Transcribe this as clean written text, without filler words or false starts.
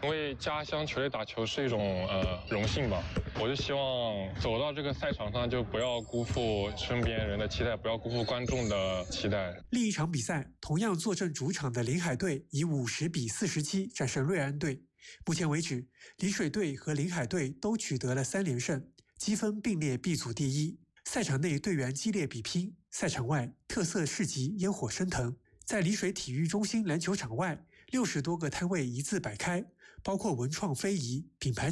为家乡球队打球是一种荣幸吧。我就希望走到这个赛场上，就不要辜负身边人的期待，不要辜负观众的期待。 另一场比赛，同样坐镇主场的临海队以50比47战胜瑞安队。目前为止，丽水队和临海队都取得了3连胜，积分并列 B 组第一。赛场内队员激烈比拼，赛场外特色市集烟火升腾。在丽水体育中心篮球场外，60多个摊位一字摆开，包括文创非遗、品牌